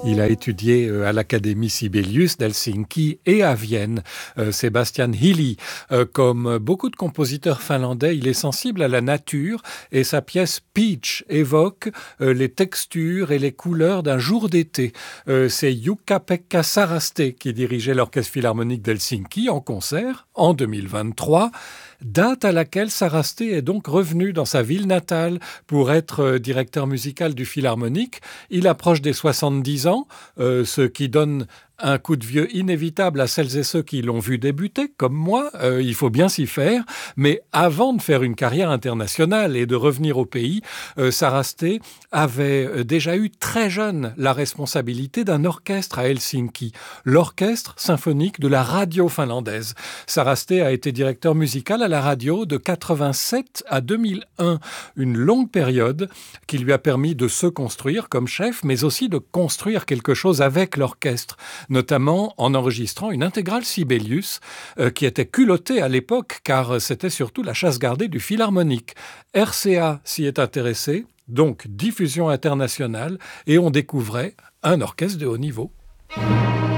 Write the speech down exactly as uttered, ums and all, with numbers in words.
Il a étudié à l'Académie Sibelius d'Helsinki et à Vienne. Euh, Sebastian Hilly, euh, comme beaucoup de compositeurs finlandais, il est sensible à la nature et sa pièce Peach évoque euh, les textures et les couleurs d'un jour d'été. Euh, c'est Jukka-Pekka Saraste qui dirigeait l'Orchestre Philharmonique d'Helsinki en concert en deux mille vingt-trois. Date à laquelle Saraste est donc revenu dans sa ville natale pour être directeur musical du Philharmonique. Il approche des soixante-dix ans, euh, ce qui donne un coup de vieux inévitable à celles et ceux qui l'ont vu débuter, comme moi, euh, il faut bien s'y faire. Mais avant de faire une carrière internationale et de revenir au pays, euh, Saraste avait déjà eu très jeune la responsabilité d'un orchestre à Helsinki, l'orchestre symphonique de la radio finlandaise. Saraste a été directeur musical à la radio de quatre-vingt-sept à deux mille un, une longue période qui lui a permis de se construire comme chef, mais aussi de construire quelque chose avec l'orchestre, notamment en enregistrant une intégrale Sibelius euh, qui était culottée à l'époque car c'était surtout la chasse gardée du Philharmonique. R C A s'y est intéressé, donc diffusion internationale, et on découvrait un orchestre de haut niveau.